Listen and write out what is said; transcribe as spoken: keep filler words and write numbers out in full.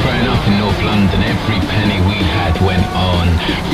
Growing up in North London, every penny we had went on